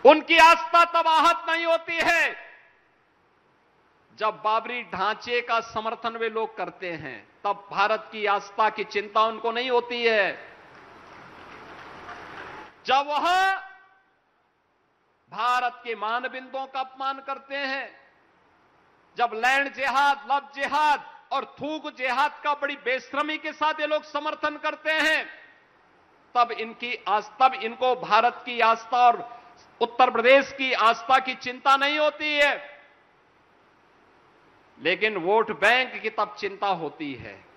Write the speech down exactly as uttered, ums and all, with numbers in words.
उनकी आस्था तब आहत नहीं होती है जब बाबरी ढांचे का समर्थन वे लोग करते हैं, तब भारत की आस्था की चिंता उनको नहीं होती है। जब वह भारत के मानबिंदुओं का अपमान करते हैं, जब लैंड जिहाद, लव जिहाद और थूक जिहाद का बड़ी बेशर्मी के साथ ये लोग समर्थन करते हैं, तब इनकी आस्था, तब इनको भारत की आस्था और उत्तर प्रदेश की आस्था की चिंता नहीं होती है। लेकिन वोट बैंक की तब चिंता होती है।